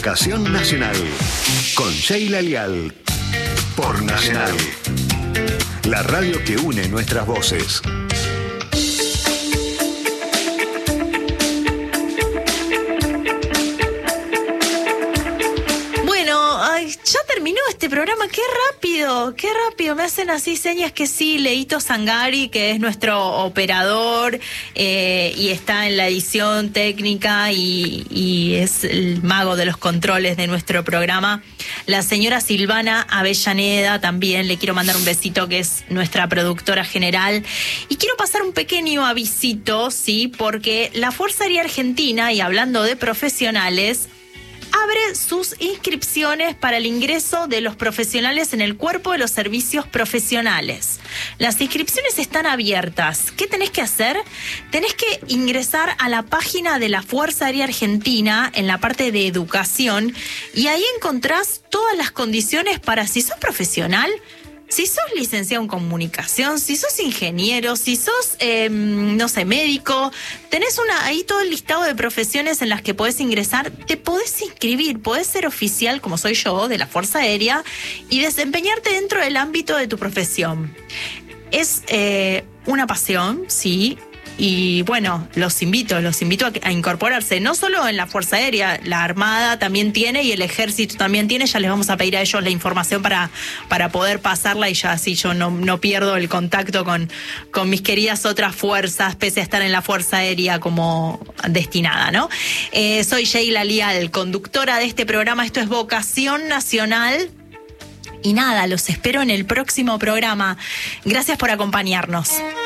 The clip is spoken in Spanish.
Vocación Nacional, con Sheila Lial, por Nacional, la radio que une nuestras voces. Ya terminó este programa, qué rápido, me hacen así señas que sí. Leito Sangari, que es nuestro operador y está en la edición técnica y es el mago de los controles de nuestro programa. La señora Silvana Avellaneda también, le quiero mandar un besito, que es nuestra productora general. Y quiero pasar un pequeño avisito, sí, porque la Fuerza Aérea Argentina, y hablando de profesionales, abre sus inscripciones para el ingreso de los profesionales en el Cuerpo de los Servicios Profesionales. Las inscripciones están abiertas. ¿Qué tenés que hacer? Tenés que ingresar a la página de la Fuerza Aérea Argentina en la parte de educación y ahí encontrás todas las condiciones para, si sos profesional, si sos licenciado en comunicación, si sos ingeniero, si sos, médico, tenés ahí todo el listado de profesiones en las que podés ingresar, te podés inscribir, podés ser oficial, como soy yo, de la Fuerza Aérea, y desempeñarte dentro del ámbito de tu profesión. Es una pasión, sí. Y bueno, los invito a incorporarse, no solo en la Fuerza Aérea, la Armada también tiene y el Ejército también tiene. Ya les vamos a pedir a ellos la información para poder pasarla y ya así yo no pierdo el contacto con mis queridas otras fuerzas, pese a estar en la Fuerza Aérea como destinada, ¿no? Soy Sheila Lial, conductora de este programa. Esto es Vocación Nacional. Y nada, los espero en el próximo programa. Gracias por acompañarnos.